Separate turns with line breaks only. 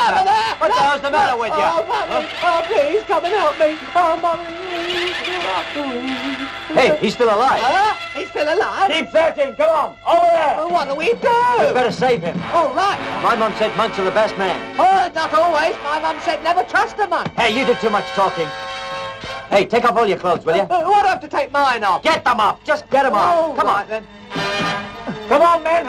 matter? What the hell's the matter with you?
Oh, Mummy! Oh, please, come and help me! Oh, Mummy!
Hey, he's still alive.
He's still alive?
Keep searching. Come on. Over there.
Well, what do we
You
do?
better save him.
Oh, right.
My mum said monks are the best man.
Oh, not always. My mum said never trust a monk.
Hey, you did too much talking. Hey, take off all your clothes, will you?
What do I have to take mine off?
Get them off. Just get them off.
Oh,
Come
right
on.
then.
Come on, men.